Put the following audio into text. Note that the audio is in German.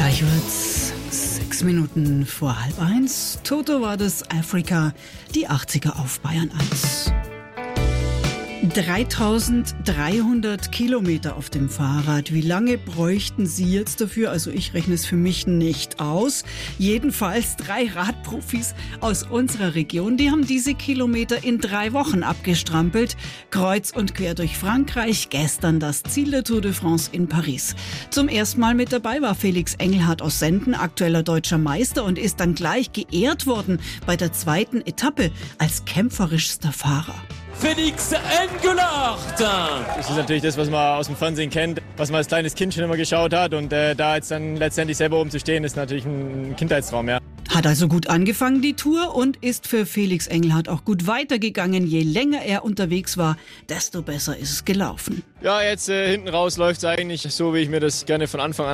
Gleich wird's 6 Minuten vor 12:30. Toto war das Africa, die 80er auf Bayern 1. 3300 Kilometer auf dem Fahrrad. Wie lange bräuchten Sie jetzt dafür? Also ich rechne es für mich nicht aus. Jedenfalls 3 Radprofis aus unserer Region, die haben diese Kilometer in 3 Wochen abgestrampelt. Kreuz und quer durch Frankreich. Gestern das Ziel der Tour de France in Paris. Zum ersten Mal mit dabei war Felix Engelhardt aus Senden, aktueller deutscher Meister, und ist dann gleich geehrt worden bei der zweiten Etappe als kämpferischster Fahrer. Felix Engelhardt! Das ist natürlich das, was man aus dem Fernsehen kennt, was man als kleines Kind schon immer geschaut hat. Und da jetzt dann letztendlich selber oben zu stehen, ist natürlich ein Kindheitstraum, ja. Hat also gut angefangen, die Tour, und ist für Felix Engelhardt auch gut weitergegangen. Je länger er unterwegs war, desto besser ist es gelaufen. Ja, jetzt hinten raus läuft es eigentlich so, wie ich mir das gerne von Anfang an